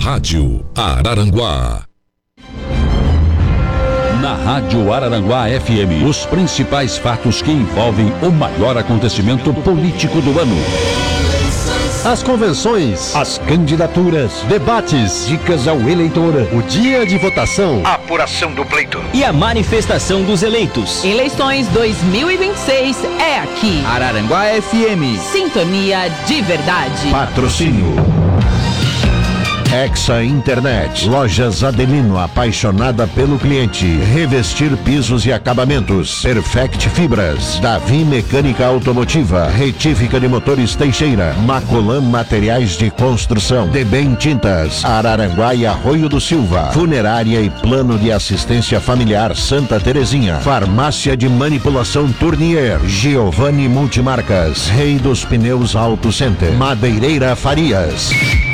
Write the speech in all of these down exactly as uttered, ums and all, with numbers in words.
Rádio Araranguá. Na Rádio Araranguá F M, os principais fatos que envolvem o maior acontecimento político do ano. As convenções, as candidaturas, debates, dicas ao eleitor, o dia de votação, a apuração do pleito e a manifestação dos eleitos. Eleições dois mil e vinte e seis é aqui. Araranguá F M. Sintonia de verdade. Patrocínio Hexa Internet, Lojas Adelino, apaixonada pelo cliente. Revestir pisos e acabamentos. Perfect Fibras, Davi Mecânica Automotiva, Retífica de Motores Teixeira, Macolan Materiais de Construção, Debem Tintas, Araranguá e Arroio do Silva, Funerária e Plano de Assistência Familiar Santa Terezinha, Farmácia de Manipulação Tournier, Giovanni Multimarcas, Rei dos Pneus Auto Center, Madeireira Farias.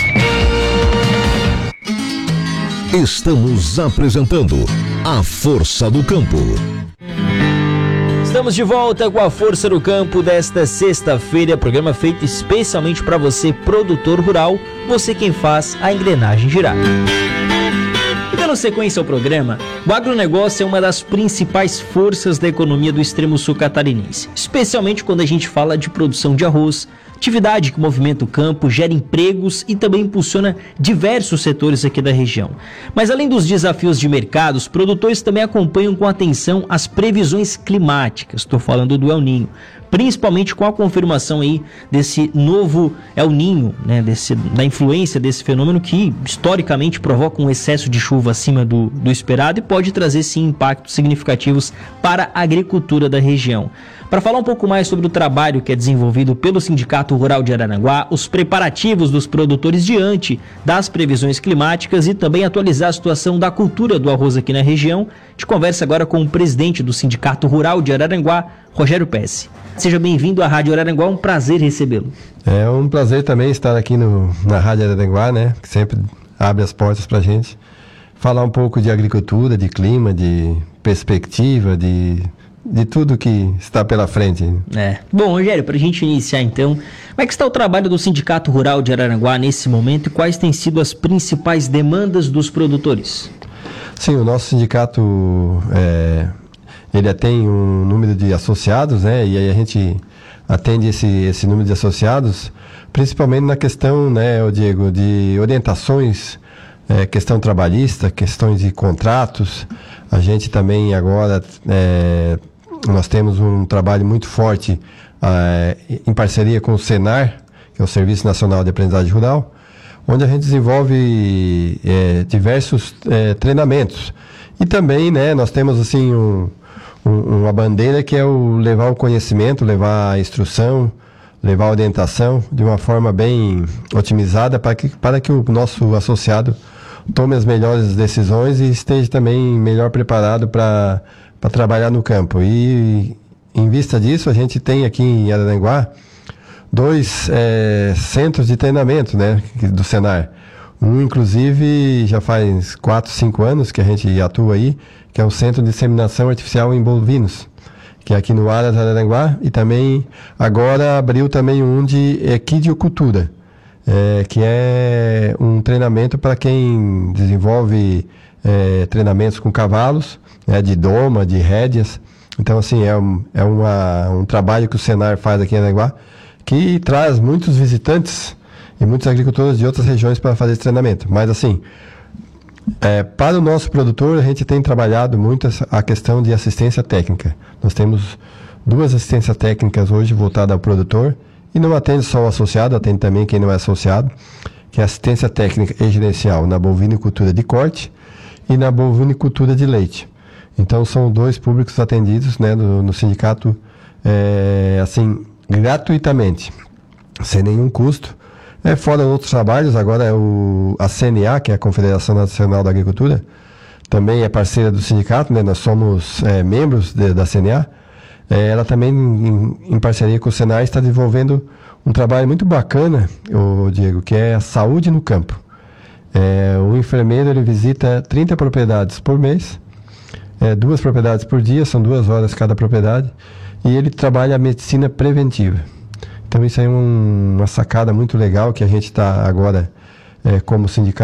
Estamos apresentando a Força do Campo. Estamos de volta com a Força do Campo desta sexta-feira, programa feito especialmente para você, produtor rural, você quem faz a engrenagem girar. E dando sequência ao programa, o agronegócio é uma das principais forças da economia do extremo sul catarinense, especialmente quando a gente fala de produção de arroz, atividade que movimenta o campo, gera empregos e também impulsiona diversos setores aqui da região. Mas além dos desafios de mercado, os produtores também acompanham com atenção as previsões climáticas. Estou falando do El Niño, principalmente com a confirmação aí desse novo El Niño, né, desse, da influência desse fenômeno que historicamente provoca um excesso de chuva acima do, do esperado e pode trazer sim impactos significativos para a agricultura da região. Para falar um pouco mais sobre o trabalho que é desenvolvido pelo Sindicato Rural de Araranguá, os preparativos dos produtores diante das previsões climáticas e também atualizar a situação da cultura do arroz aqui na região, a gente conversa agora com o presidente do Sindicato Rural de Araranguá, Rogério Pesce. Seja bem-vindo à Rádio Araranguá, é um prazer recebê-lo. É um prazer também estar aqui no, na Rádio Araranguá, né, que sempre abre as portas para a gente falar um pouco de agricultura, de clima, de perspectiva, de... de tudo que está pela frente. É. Bom, Rogério, para a gente iniciar então, como é que está o trabalho do Sindicato Rural de Araranguá nesse momento e quais têm sido as principais demandas dos produtores? Sim, o nosso sindicato, é, ele tem um número de associados, né, e aí a gente atende esse, esse número de associados, principalmente na questão, né, o Diego, de orientações, é, questão trabalhista, questões de contratos. A gente também agora... É, nós temos um trabalho muito forte uh, em parceria com o Senar, que é o Serviço Nacional de Aprendizagem Rural, onde a gente desenvolve eh, diversos eh, treinamentos. E também, né, nós temos assim um, um, uma bandeira que é o levar o conhecimento, levar a instrução, levar a orientação de uma forma bem otimizada para que, para que o nosso associado tome as melhores decisões e esteja também melhor preparado para para trabalhar no campo. E em vista disso, a gente tem aqui em Araranguá dois é, centros de treinamento, né, do Senar. Um, inclusive, já faz quatro, cinco anos que a gente atua aí, que é o Centro de Inseminação Artificial em Bovinos, que é aqui no Aras, Araranguá, e também agora abriu também um de equidiocultura, é, que é um treinamento para quem desenvolve é, treinamentos com cavalos, né, de doma, de rédeas. Então, assim, é, um, é uma, um trabalho que o Senar faz aqui em Araranguá, que traz muitos visitantes e muitos agricultores de outras regiões para fazer esse treinamento. Mas, assim, é, para o nosso produtor, a gente tem trabalhado muito a questão de assistência técnica. Nós temos duas assistências técnicas hoje voltadas ao produtor, e não atende só o associado, atende também quem não é associado, que é assistência técnica e gerencial na bovinicultura de corte e na bovinicultura de leite. Então, são dois públicos atendidos, né, no, no sindicato, é, assim, gratuitamente, sem nenhum custo. É, fora outros trabalhos, agora é o, a C N A, que é a Confederação Nacional da Agricultura, também é parceira do sindicato, né, nós somos é, membros de, da C N A. É, ela também, em, em parceria com o Senar, está desenvolvendo um trabalho muito bacana, o Diego, que é a saúde no campo. É, o enfermeiro, ele visita trinta propriedades por mês, É, duas propriedades por dia, são duas horas cada propriedade, e ele trabalha a medicina preventiva. Então isso é um, uma sacada muito legal que a gente está agora, é, como sindicato,